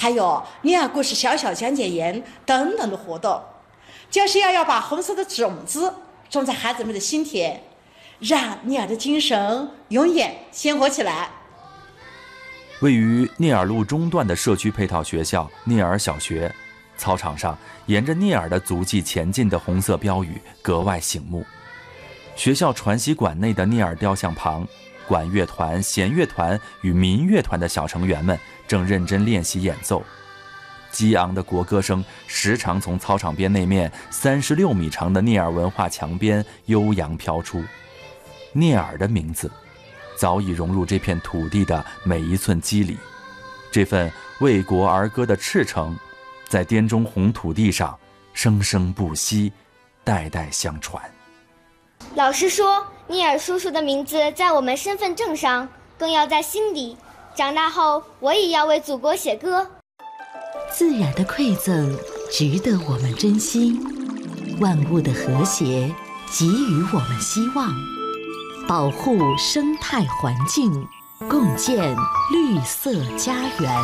还有鸟儿故事小小讲解员等等的活动，就是要把红色的种子种在孩子们的心田，让聂耳的精神永远鲜活起来。 位于聂耳路中段的社区配套学校聂耳小学，操场上沿着聂耳的足迹前进的红色标语格外醒目。学校传习馆内的聂耳雕像旁，管乐团、弦乐团与民乐团的小成员们正认真练习演奏。激昂的国歌声时常从操场边那面36米长的聂耳文化墙边悠扬飘出。聂耳的名字早已融入这片土地的每一寸肌理，这份为国而歌的赤诚，在滇中红土地上生生不息，代代相传。 老师说，聂耳叔叔的名字在我们身份证上，更要在心底。长大后，我也要为祖国写歌。 自然的馈赠值得我们珍惜，万物的和谐给予我们希望。保护生态环境，共建绿色家园。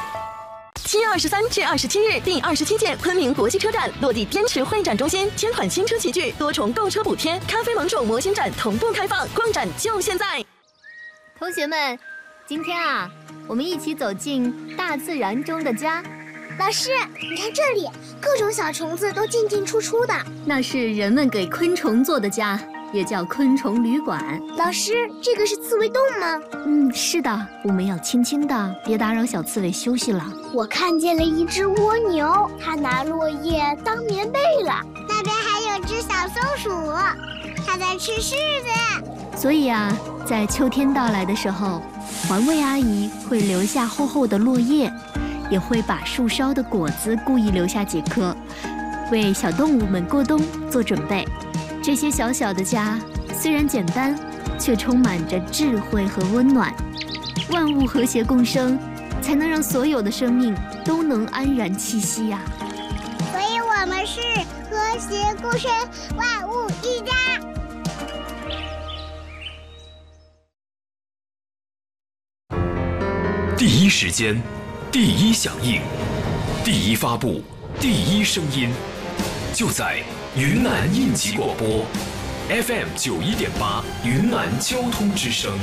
7月23至27日，第27届昆明国际车展落地滇池会展中心，1000款新车齐聚，多重购车补贴，咖啡盟主模型展同步开放，逛展就现在！ 同学们，今天啊，我们一起走进大自然中的家。 老师，你看这里，各种小虫子都进进出出的， 那是人们给昆虫做的家，也叫昆虫旅馆。 老师，这个是刺猬洞吗？ 是的，我们要轻轻的，别打扰小刺猬休息了。 我看见了一只蜗牛，它拿落叶当棉被了。 那边还有只小松鼠，它在吃柿子。 所以啊，在秋天到来的时候，环卫阿姨会留下厚厚的落叶，也会把树梢的果子故意留下几颗，为小动物们过冬做准备。这些小小的家虽然简单，却充满着智慧和温暖。万物和谐共生，才能让所有的生命都能安然栖息呀。 所以我们是和谐共生，万物一家。 第一时间，第一响应，第一发布，第一声音，就在云南应急广播 FM 91.8云南交通之声。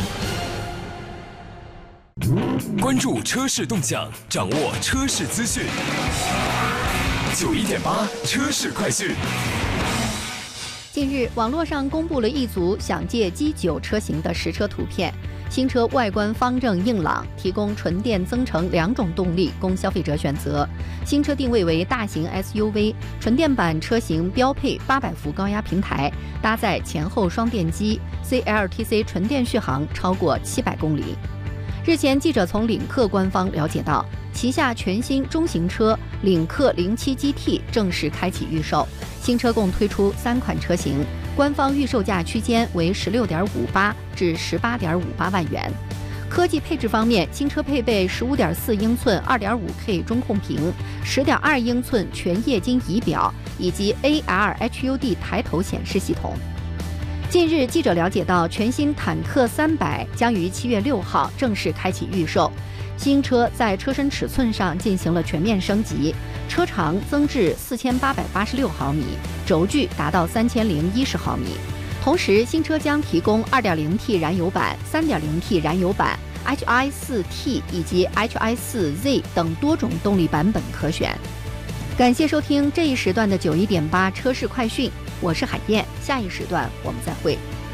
关注车市动向，掌握车市资讯。91.8车市快讯。 近日，网络上公布了一组想借G9车型的实车图片。新车外观方正硬朗，提供纯电增程2种动力供消费者选择。新车定位为大型 SUV， 纯电版车型标配800伏高压平台，搭载前后双电机 ，CLTC 纯电续航超过700公里。日前，记者从领克官方了解到，旗下全新中型车领克07 GT 正式开启预售，新车共推出3款车型。官方预售价区间为16.58至18.58万元。科技配置方面，新车配备15.4英寸 2.5K 中控屏、10.2英寸全液晶仪表以及 AR HUD 抬头显示系统。近日，记者了解到，全新坦克300将于7月6号正式开启预售。新车在车身尺寸上进行了全面升级，车长增至4886毫米，轴距达到3010毫米。同时，新车将提供 2.0T 燃油版、3.0T 燃油版、HI4T 以及 HI4Z 等多种动力版本可选。感谢收听这一时段的91.8车市快讯，我是海燕，下一时段我们再会。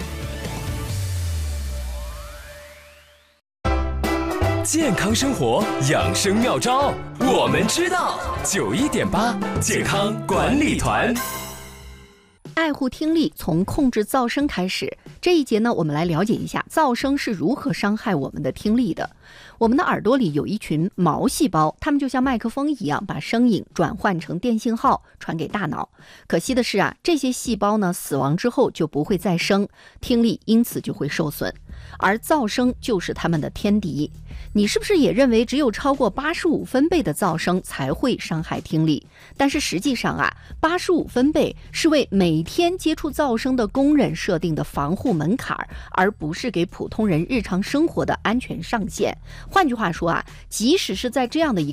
健康生活养生妙招，我们知道。91.8健康管理团。 爱护听力，从控制噪声开始。这一节呢，我们来了解一下噪声是如何伤害我们的听力的。我们的耳朵里有一群毛细胞，它们就像麦克风一样，把声音转换成电信号传给大脑。可惜的是啊，这些细胞呢死亡之后就不会再生，听力因此就会受损。而噪声就是它们的天敌。你是不是也认为只有超过85分贝的噪声才会伤害听力？但是实际上啊，85分贝是为每天接触噪声的工人设定的防护门槛，而不是给普通人日常生活的安全上限。换句话说啊，即使是在这样的一个